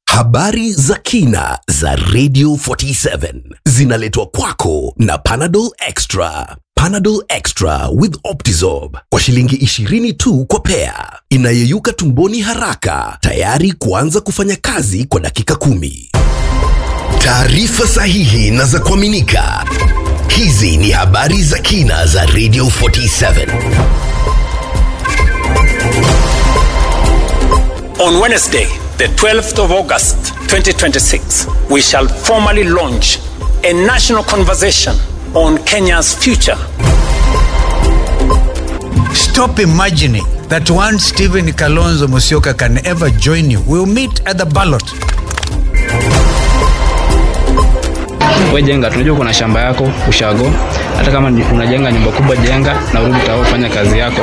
Habari za kina za Radio 47 zinaletwa kwako na Panadol Extra. Panadol Extra with Optizorb kwa shilingi 20 tu kwa pea. Inayeyuka tumboni haraka, tayari kuanza kufanya kazi kwa dakika 10. Taarifa sahihi na za kuaminika. Hizi ni habari za kina za Radio 47. On Wednesday, the 12th of August 2026, we shall formally launch a national conversation on Kenya's future. Stop imagining that one Stephen Kalonzo Musyoka can ever join you. We'll meet at the ballot. Wewe jenga, tunajua kuna shamba yako ushago. Hata kama unajenga nyumba kubwa, jenga na urudi utafanya kazi yako.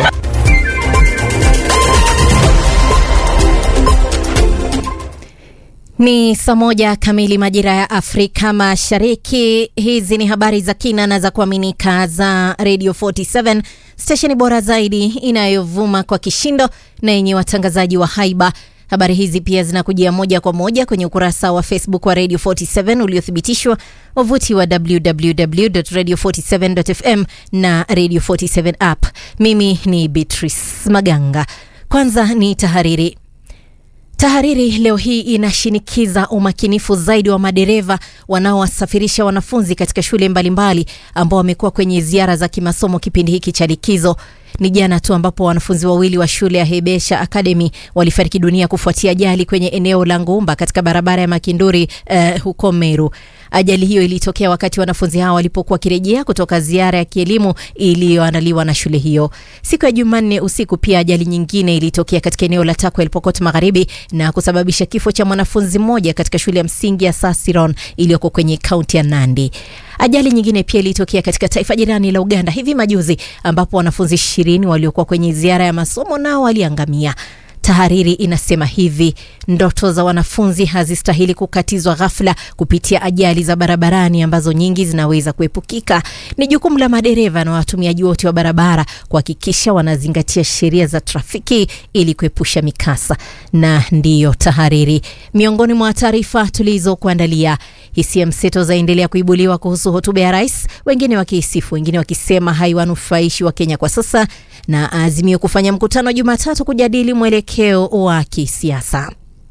Ni saa 1 kamili majira ya Afrika Mashariki. Hizi ni habari za kina na za kuaminika za Radio 47, stesheni bora zaidi inayovuma kwa kishindo na yenye watangazaji wa haiba. Habari hizi pia zinakujia moja kwa moja kwenye ukurasa wa Facebook wa Radio 47 uliothibitishwa, wavuti wa www.radio47.fm na Radio 47 app. Mimi ni Beatrice Maganga. Kwanza ni tahariri. Tahariri leo hii inashinikiza umakinifu zaidi wa madereva wanaowasafirisha wanafunzi katika shule mbalimbali ambao wamekuwa kwenye ziara za kimasomo kipindi hiki cha likizo. Ni jana tu ambapo wanafunzi wawili wa shule ya Hebesha Academy walifariki dunia kufuatia ajali kwenye eneo la Ngumba katika barabara ya Makinduri huko Meru. Ajali hiyo ilitokea wakati wanafunzi hao walipokuwa kirejea kutoka ziara ya kielimu iliyoandaliwa na shule hiyo. Siku ya Jumanne usiku pia ajali nyingine ilitokea katika eneo la Takwel Pokot Magharibi na kusababisha kifo cha mwanafunzi mmoja katika shule ya msingi ya Sasiron iliyoko kwenye kaunti ya Nandi. Ajali nyingine pia ilitokea katika taifa jirani la Uganda hivi majuzi ambapo wanafunzi 20 waliokuwa kwenye ziara ya masomo nao waliangamia. Tahariri inasema hivi: ndoto za wanafunzi hazistahili kukatizwa ghafla kupitia ajali za barabarani ambazo nyingi zinaweza kuepukika. Ni jukumu la madereva na watumiaji wote wa barabara kuhakikisha wanazingatia sheria za trafiki ili kuepusha mikasa. Na ndiyo tahariri. Miongoni mwa taarifa tulizokuandalia: hisia mseto zaendelea kuibuliwa kuhusu hotuba ya rais, wengine wakiisifu, wengine wakisema haiwanufaishi wa Kenya kwa sasa, na Azimio kufanya mkutano Jumatatu kujadili mwelekeo wa kisiasa.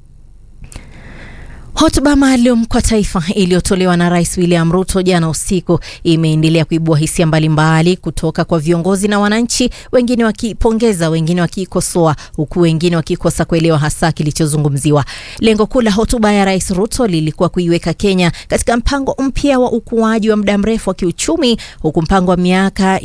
Hotuba maalum kwa taifa iliyotolewa na Rais William Ruto jana usiku imeendelea kuibua hisia mbalimbali kutoka kwa viongozi na wananchi, wengine wakipongeza, wengine wakikosoa, huku wengine wakikosa kuelewa hasa kilichozungumziwa. Lengo kuu la hotuba ya Rais Ruto lilikuwa kuiweka Kenya katika mpango mpya wa ukuaji wa muda mrefu wa kiuchumi, huku mpango wa miaka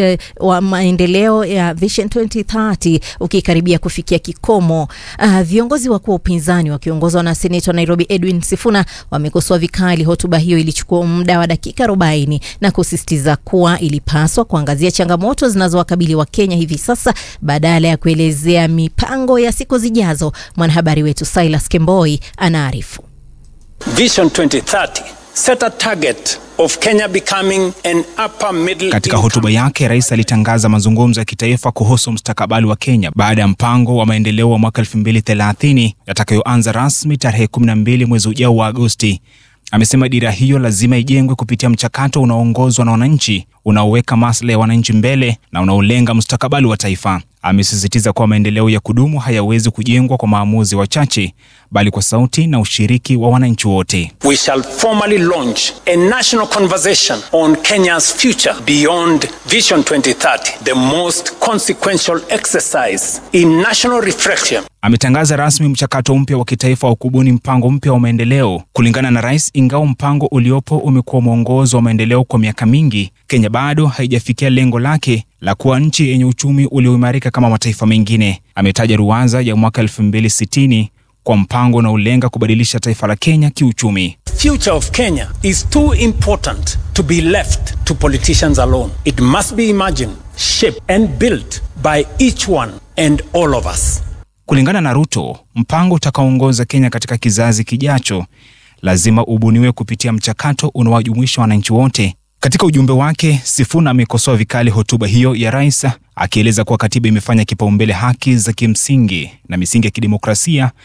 wa maendeleo ya Vision 2030 ukikaribia kufikia kikomo. Viongozi wakuu wa upinzani wakiongozwa na Senator Nairobi Edwin Sifuna wamekosoa vikali hotuba hiyo ilichukua muda wa dakika 40 na kusisitiza kuwa ilipaswa kuangazia changamoto zinazowakabili wa Kenya hivi sasa badala ya kuelezea mipango ya siku zijazo. Mwanahabari wetu Silas Kemboi anaarifu. Vision 2030 set a target of Kenya becoming an upper middle. Katika hotuba yake, rais alitangaza mazungumzo ya kitaifa kuhusu mustakabali wa Kenya baada ya mpango wa maendeleo wa mwaka 2030 yatakayoanza rasmi tarehe 12 mwezi ujao wa Agosti. Amesema dira hiyo lazima ijengwe kupitia mchakato unaoongozwa na wananchi, unaoweka maslahi ya wananchi mbele na unaolenga mustakabali wa taifa. Amesisitiza kuwa maendeleo ya kudumu hayawezi kujengwa kwa maamuzi wachache, bali kwa sauti na ushiriki wa wananchi wote. We shall formally launch a national conversation on Kenya's future beyond Vision 2030, the most consequential exercise in national reflection. Ametangaza rasmi mchakato mpya wa kitaifa wa kubuni mpango mpya wa maendeleo. Kulingana na rais, ingawa mpango uliopo umekuwa mwongozo wa maendeleo kwa miaka mingi, Kenya bado haijafikia lengo lake la kuwa nchi yenye uchumi ulioimarika kama mataifa mengine. Ametaja ruwaza ya mwaka 2060 kwa mpango na ulenga kubadilisha taifa la Kenya kiuchumi. Future of Kenya is too important to be left to politicians alone. It must be imagined, shaped and built by each one and all of us. Kulingana na Ruto, mpango utakaoongoza Kenya katika kizazi kijacho lazima ubuniwe kupitia mchakato unaowajumuisha wananchi wote. Katika ujumbe wake, Sifuna amekosoa vikali hotuba hiyo ya rais, akieleza kuwa katiba imefanya kipaumbele haki za kimsingi na misingi ya kidemokrasia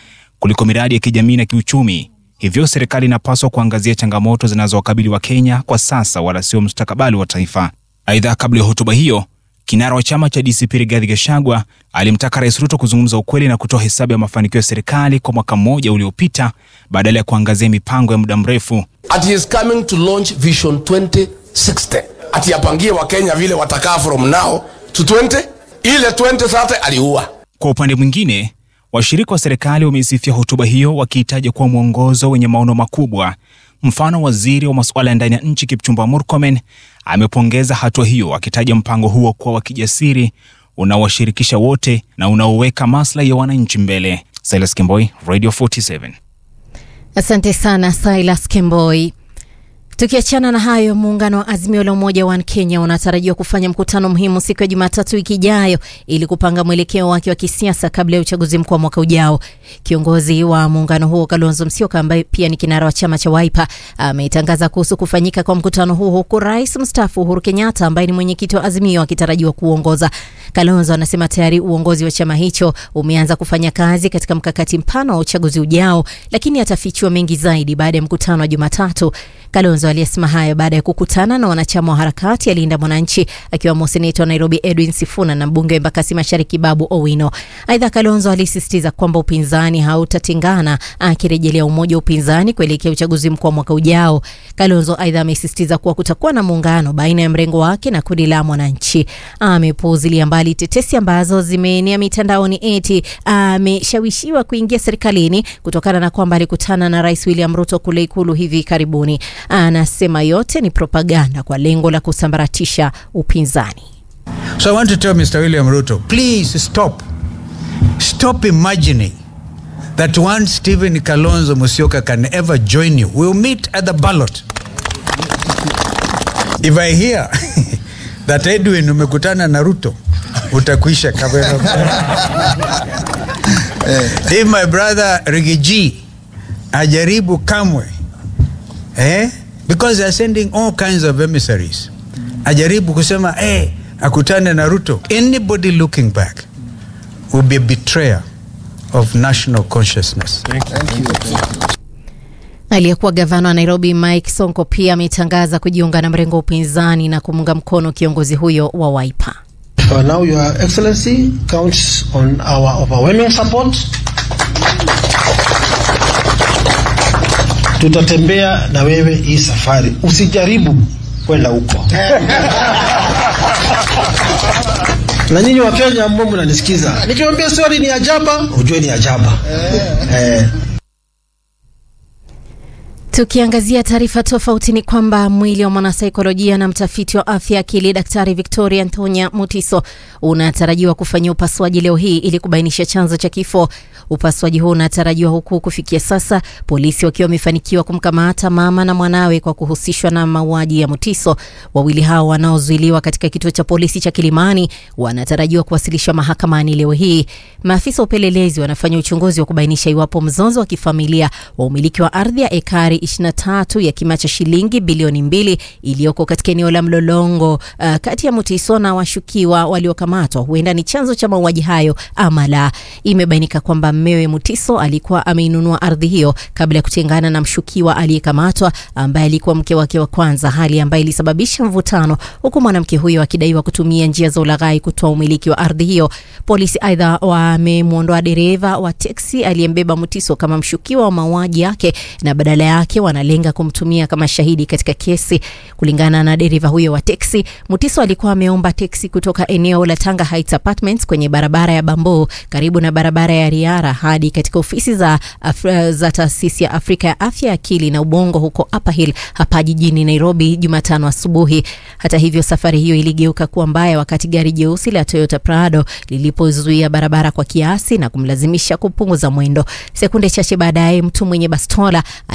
kuliko miradi ya kijamii na kiuchumi. Hivyo serikali inapaswa kuangazia changamoto zinazowakabili wa Kenya kwa sasa wala sio mustakabali wa taifa. Aidha, kabla ya hotuba hiyo, kinara wa chama cha DCP Rigathi Gachagua alimtaka Rais Ruto kuzungumza ukweli na kutoa hesabu ya mafanikio ya serikali kwa mwaka mmoja uliopita badala ya kuangazia mipango ya muda mrefu. He is coming to launch Vision 2060. Apangie wa Kenya vile watakaa from now to 20. Ile 20 sasa aliua. Kwa upande mwingine, washirika wa serikali wameisifia hotuba hiyo wakiitaja kuwa mwongozo wenye maono makubwa. Mfano, waziri wa masuala ya ndani ya nchi Kipchumba Murkomen amepongeza hatua hiyo akitaja mpango huo kuwa wa kijasiri, unaowashirikisha wote na unaoweka maslahi ya wananchi mbele. Silas Kemboi, Radio 47. Asante sana Silas Kemboi. Tukiachana na hayo, muungano wa Azimio la Umoja wa Kenya unatarajiwa kufanya mkutano muhimu siku ya Jumatatu wiki ijayo ili kupanga mwelekeo wake wa kisiasa kabla ya uchaguzi mkuu wa mwaka ujao. Kiongozi wa muungano huo Kalonzo Musyoka, ambaye pia ni kinara wa chama cha Wiper, ametangaza kuhusu kufanyika kwa mkutano huo, huku Rais mstaafu Uhuru Kenyatta ambaye ni mwenyekiti wa Azimio akitarajiwa kuongoza. Kalonzo anasema tayari uongozi wa chama hicho umeanza kufanya kazi katika mkakati mpana wa uchaguzi ujao, lakini atafichua mengi zaidi baada ya mkutano wa Jumatatu. Kalonzo aliyesema hayo baada ya kukutana na wanachama wa harakati ya Linda Mwananchi, akiwemo seneta wa Nairobi Edwin Sifuna na mbunge wa Embakasi Mashariki Babu Owino. Aidha, Kalonzo alisisitiza kwamba upinzani hautatengana, akirejelea umoja wa upinzani kuelekea uchaguzi mkuu wa mwaka ujao. Kalonzo aidha amesisitiza kuwa kutakuwa na muungano baina ya mrengo wake na kundi la Mwananchi. Amepuuzilia mbali tetesi ambazo zimeenea mitandaoni eti ameshawishiwa kuingia serikalini kutokana na kwamba alikutana na Rais William Ruto kule Ikulu hivi karibuni. Anasema yote ni propaganda kwa lengo la kusambaratisha upinzani. So I want to tell Mr. William Ruto, please stop imagining that one Stephen Kalonzo Musyoka can ever join you. We'll meet at the ballot. If I hear that Edwin umekutana na Ruto, utakuisha kabisa. If my brother Rigiji ajaribu kamwe, because they are sending all kinds of emissaries, ajaribu kusema akutane na Ruto, anybody looking back will be a betrayer of national consciousness. Thank you. Aliyekuwa gavana wa Nairobi Mike Sonko pia ametangaza kujiunga na mrengo upinzani na kumunga mkono kiongozi huyo wa Wiper. Now your excellency counts on our overwhelming support. Tutatembea na wewe hii safari. Usijaribu kwenda huko. Na nyinyi wa Kenya ambao mnanisikiza, nikiwaambia story ni ajaba, ujue ni ajaba. Tukiangazia taarifa tofauti ni kwamba mwili wa mwanasaikolojia na mtafiti wa afya akili Daktari Victoria Antonia Mutiso unatarajiwa kufanyia upasuaji leo hii ili kubainisha chanzo cha kifo. Upasuaji huu unatarajiwa huku kufikia sasa polisi wakiwa wamefanikiwa kumkamata mama na mwanawe kwa kuhusishwa na mauaji ya Mutiso. Wawili hao wanaozuiliwa katika kituo cha polisi cha Kilimani wanatarajiwa kuwasilishwa mahakamani leo hii. Maafisa wa upelelezi wanafanya uchunguzi wa kubainisha iwapo mzozo wa kifamilia wa umiliki wa ardhi ya ekari 23 ya kima cha shilingi bilioni 2 iliyoko katika eneo la Mlolongo kati ya Mutiso na washukiwa waliokamatwa huenda ni chanzo cha mauaji hayo ama la. Imebainika kwamba mmewe Mutiso alikuwa ameinunua ardhi hiyo kabla ya kutengana na mshukiwa aliyekamatwa ambaye alikuwa mke wake wa kwanza, hali ambayo ilisababisha mvutano, huku mwanamke huyo akidaiwa kutumia njia za ulaghai kutoa umiliki wa ardhi hiyo. Polisi aidha wamemuondoa dereva wa teksi aliyembeba Mutiso kama mshukiwa wa mauaji yake na badala yake wanalenga kumtumia kama shahidi katika kesi. Kulingana na dereva huyo wa teksi, Mutiso alikuwa ameomba teksi kutoka eneo la Tanga Heights Apartments kwenye barabara ya Bambo karibu na barabara ya Riara hadi katika ofisi za taasisi ya Afrika ya afya ya akili na ubongo huko Upper Hill hapa jijini Nairobi Jumatano asubuhi. Hata hivyo, safari hiyo iligeuka kuwa mbaya wakati gari jeusi la Toyota Prado lilipozuia barabara kwa kiasi na kumlazimisha kupunguza mwendo. Sekunde chache baadaye, mtu mwenye bastola alikaribia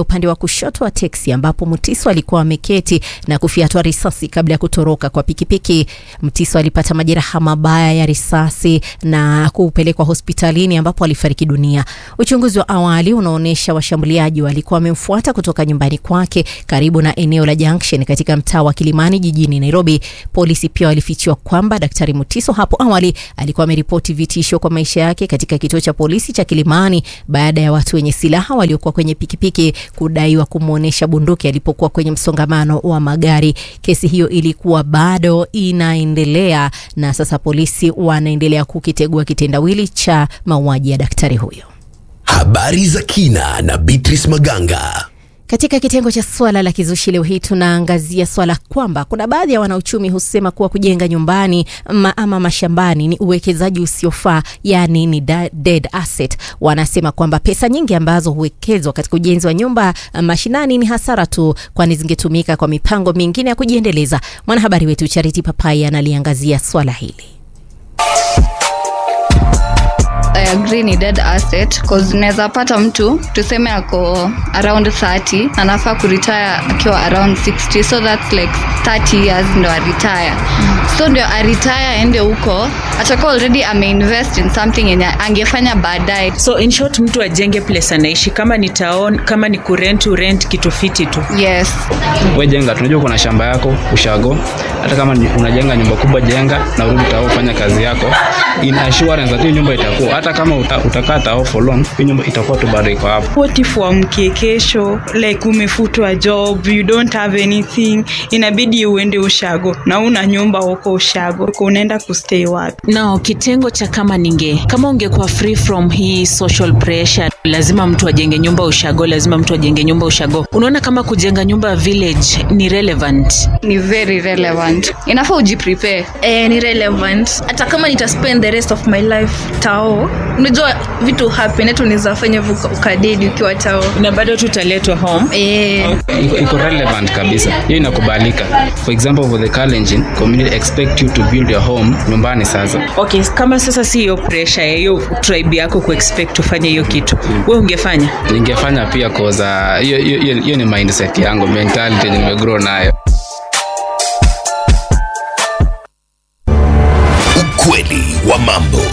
kuingia upande wa kushoto wa teksi ambapo Mutiso alikuwa ameketi na kufiatwa risasi kabla ya kutoroka kwa pikipiki. Mutiso alipata majeraha mabaya ya risasi na kupelekwa hospitalini ambapo alifariki dunia. Uchunguzi wa awali unaonyesha washambuliaji walikuwa wamemfuata kutoka nyumbani kwake karibu na eneo la Junction katika mtaa wa Kilimani jijini Nairobi. Polisi pia walifichua kwamba Daktari Mutiso hapo awali alikuwa ameripoti vitisho kwa maisha yake katika kituo cha polisi cha Kilimani baada ya watu wenye silaha waliokuwa kwenye pikipiki kudaiwa kumuonesha bunduki alipokuwa kwenye msongamano wa magari. Kesi hiyo ilikuwa bado inaendelea na sasa polisi wanaendelea kukitegua kitendawili cha mauaji ya daktari huyo. Habari za kina na Beatrice Maganga. Katika kitengo cha swala la kizushi leo hii tunaangazia swala kwamba kuna baadhi ya wanauchumi husema kuwa kujenga nyumbani ama mashambani ni uwekezaji usiofaa, yani ni dead asset. Wanasema kwamba pesa nyingi ambazo huwekezwa katika ujenzi wa nyumba mashinani ni hasara tu, kwani zingetumika kwa mipango mingine ya kujiendeleza. Mwanahabari wetu Charity Papai analiangazia swala hili. I agree ni dead asset cause unaweza pata mtu tuseme ako around 30 anafaa kuretire akiwa around 60, so that's like 30 years ndo retire. So ndio retire ende huko atakuwa already ameinvest in something yenye angefanya baadaye. So in short mtu ajenge place anaishi, kama ni town, kama ni rent kitu fiti tu. Yes. Wewe jenga, tunajua kuna shamba yako ushago, hata kama unajenga nyumba kubwa jenga na urudi tao fanya kazi yako in assurance that nyumba itakuwa, hata kama utakata off for long nyumba itakuwa tu bado iko hapo. What if kesho like umefutwa job, you don't have anything, inabidi uende ushago na una nyumba huko ushago, unaenda kustay wapi? Nao kitengo cha kama ungekuwa free from hii social pressure, lazima mtu ajenge nyumba ushago, lazima mtu ajenge nyumba ushago. Unaona kama kujenga nyumba village ni relevant? Ni very relevant. Inafaa ujiprepare. Ni relevant. Hata kama nita spend the rest of my life tao, unajua vitu happen etu unaweza fanya ukadedi ukiwa tao na bado tutaletwa home. Iko relevant kabisa. Hiyo inakubalika. For example, for the Kalenjin community expect you to build your home nyumbani sasa. Okay, kama sasa si hiyo pressure hiyo tribe yako ku expect ufanye hiyo kitu, wewe ungefanya? Ningefanya pia cause hiyo ni mindset yangu, mentality nimegrow nayo. Ukweli wa mambo.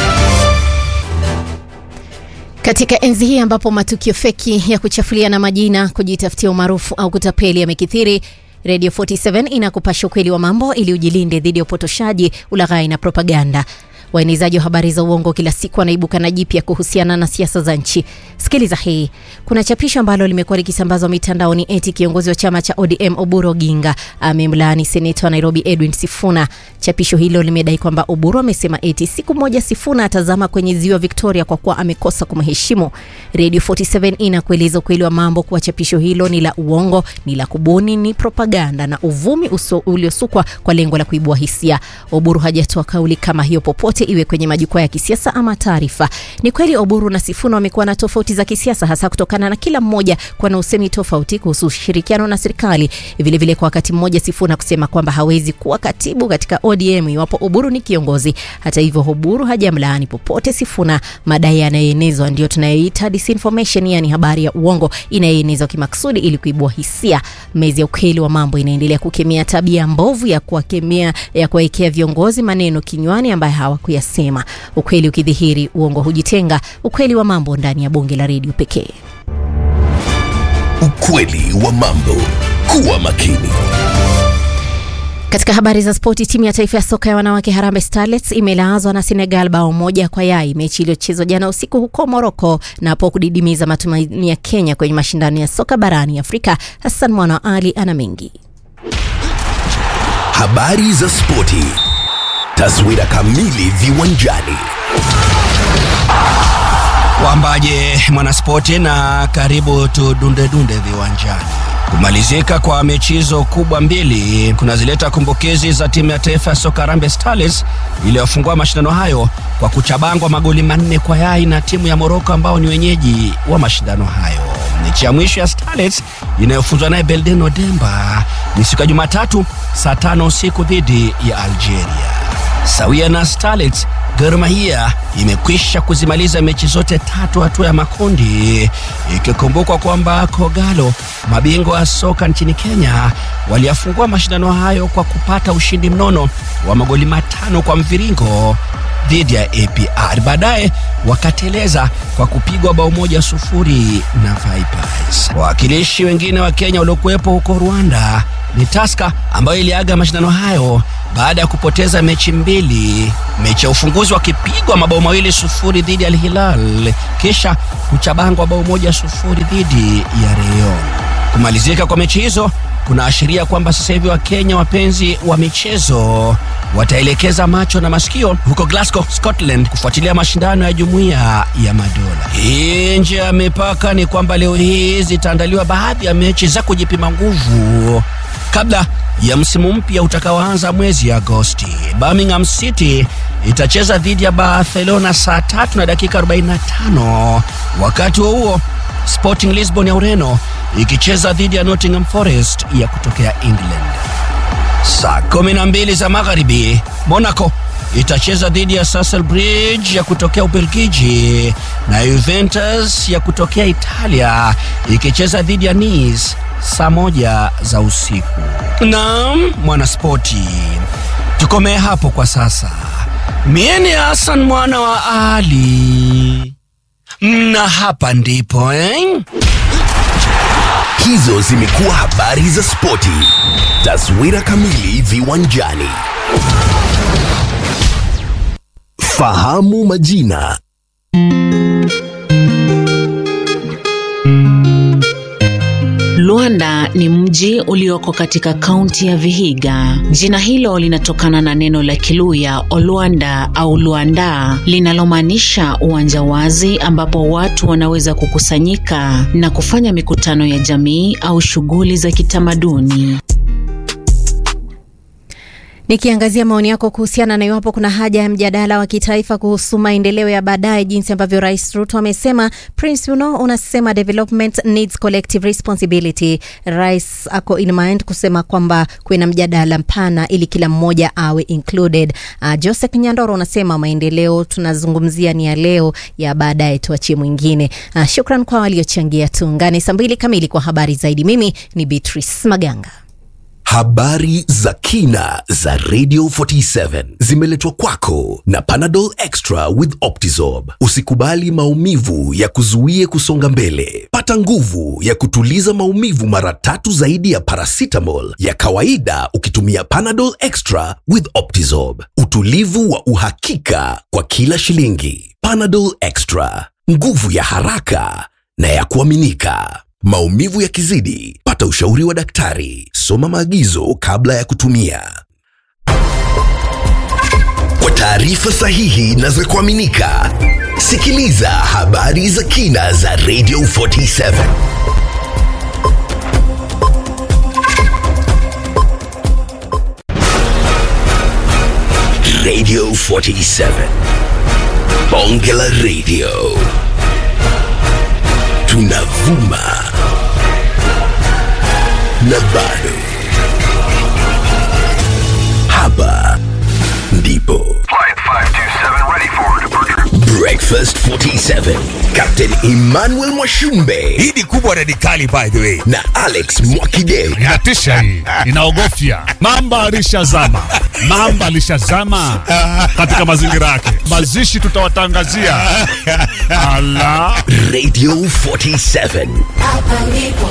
Katika enzi hii ambapo matukio feki ya kuchafuliana majina, kujitafutia umaarufu au kutapeli yamekithiri, Radio 47 inakupasha ukweli wa mambo ili ujilinde dhidi ya upotoshaji, ulaghai na propaganda. Waenezaji wa habari za uongo kila siku wanaibuka na jipya kuhusiana na siasa za nchi. Sikiliza hii. Kuna chapisho ambalo limekuwa likisambazwa mitandaoni eti kiongozi wa chama cha ODM Oburu Oginga amemlaani seneta wa Nairobi Edwin Sifuna. Chapisho hilo limedai kwamba Oburu amesema eti siku moja Sifuna atazama kwenye ziwa Victoria kwa kuwa amekosa kumheshimu. Radio 47 inakueleza ukweli wa mambo kuwa chapisho hilo ni la uongo, ni la kubuni, ni propaganda na uvumi uliosukwa kwa lengo la kuibua hisia. Oburu hajatoa kauli kama hiyo popote, iwe kwenye majukwaa ya kisiasa ama taarifa. Ni kweli Oburu na Sifuna wamekuwa na tofauti za kisiasa, hasa kutokana na kila mmoja kuwa na usemi tofauti kuhusu ushirikiano na serikali. Vile vile kwa wakati mmoja Sifuna kusema kwamba hawezi kuwa katibu katika ODM iwapo Oburu ni kiongozi. Hata hivyo Oburu hajamlaani popote Sifuna. Madai yanayoenezwa ndio tunayoita disinformation, yani habari ya uongo inayoenezwa kimakusudi ili kuibua hisia. Mezi ya ukweli wa mambo inaendelea kukemea tabia mbovu ya kuwekea viongozi maneno kinywani ambayo hawakuyasema. Ukweli ukidhihiri, uongo hujitenga. Ukweli wa mambo ndani ya bonge la redio pekee. Ukweli wa mambo. Kuwa makini. Katika habari za spoti, timu ya taifa ya soka ya wanawake Harambee Starlets imelaazwa na Senegal bao 1-0, mechi iliyochezwa jana usiku huko Morocco na hapo kudidimiza matumaini ya Kenya kwenye mashindano ya soka barani Afrika. Hassan Mwana Ali ana mengi. Habari za spoti. Taswira kamili viwanjani. Wambaje mwanaspoti na karibu tudunde viwanjani. Kumalizika kwa mechizo kubwa mbili kunazileta kumbukizi za timu ya taifa ya soka Harambee Starlets iliyofungua mashindano hayo kwa kuchabangwa magoli 4-0 na timu ya Morocco ambao ni wenyeji wa mashindano hayo. Mechi ya mwisho ya Starlets inayofunzwa naye Beldeno Demba ni siku ya Jumatatu saa 5 usiku dhidi ya Algeria. Sawia na Starlets, Gor Mahia imekwisha kuzimaliza mechi zote 3 hatua ya makundi, ikikumbukwa kwamba Kogalo, mabingwa wa soka nchini Kenya, waliafungua mashindano hayo kwa kupata ushindi mnono wa magoli 5 kwa mviringo dhidi ya APR. Baadaye wakateleza kwa kupigwa 1-0 na Vipers. Wakilishi wengine wa Kenya waliokuwepo huko Rwanda ni Tusker, ambayo iliaga mashindano hayo baada ya kupoteza mechi 2. Mechi ya ufunguzi wakipigwa 2-0 dhidi ya Al Hilal, kisha kuchabangwa 1-0 dhidi ya Rayon. Kumalizika kwa mechi hizo kunaashiria kwamba sasa hivi wa Kenya wapenzi wa michezo wataelekeza macho na masikio huko Glasgow, Scotland, kufuatilia mashindano ya Jumuiya ya Madola. Nje ya mipaka ni kwamba leo hii zitaandaliwa baadhi ya mechi za kujipima nguvu kabla ya msimu mpya utakaoanza mwezi Agosti. Birmingham City itacheza dhidi ya Barcelona saa 3:45. Wakati huo Sporting Lisbon ya Ureno ikicheza dhidi ya Nottingham Forest ya kutokea England. Saa 12 za magharibi, Monaco itacheza dhidi ya Sasselbridge ya kutokea Ubelgiji, na Juventus ya kutokea Italia ikicheza dhidi ya Nice saa 1 za usiku. Naam, mwanaspoti, tukomee hapo kwa sasa. Mie ni Hassan mwana wa Ali, na hapa ndipo Hizo zimekuwa habari za spoti. Taswira kamili viwanjani. Fahamu majina. Luanda ni mji ulioko katika kaunti ya Vihiga. Jina hilo linatokana na neno la Kiluya Oluanda au Luanda linalomaanisha uwanja wazi ambapo watu wanaweza kukusanyika na kufanya mikutano ya jamii au shughuli za kitamaduni. Nikiangazia maoni yako kuhusiana na iwapo kuna haja ya mjadala wa kitaifa kuhusu maendeleo ya baadaye, jinsi ambavyo Rais Ruto amesema. Prince unasema development needs collective responsibility. Rais ako in mind kusema kwamba kuna mjadala mpana ili kila mmoja awe included. Joseph Nyandoro unasema maendeleo tunazungumzia ni ya leo, ya baadaye tuachie mwingine. Shukran kwa waliochangia. Tuungane saa 2 kamili kwa habari zaidi. Mimi ni Beatrice Maganga. Habari za kina za Radio 47 zimeletwa kwako na Panadol Extra with Optizorb. Usikubali maumivu ya kuzuie kusonga mbele. Pata nguvu ya kutuliza maumivu mara 3 zaidi ya paracetamol ya kawaida ukitumia Panadol Extra with Optizorb. Utulivu wa uhakika kwa kila shilingi. Panadol Extra, nguvu ya haraka na ya kuaminika. Maumivu yakizidi, pata ushauri wa daktari. Soma maagizo kabla ya kutumia. Kwa taarifa sahihi na za kuaminika, sikiliza habari za kina za Radio 47. Radio 47. Bonge la Radio. Tunavuma na bado. Hapa ndipo Breakfast 47, Captain Emmanuel Mwashumbe. Hii ni kubwa radikali by the way. Na Alex Mwakideu. Inatisha hii, inaogofya. Mamba alishazama. Mamba alishazama katika mazingira yake. Mazishi tutawatangazia. Ala. Radio 47. Hapa ndipo.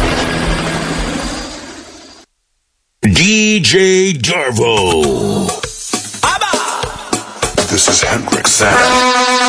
DJ Darvo. This is Hendrix Sam.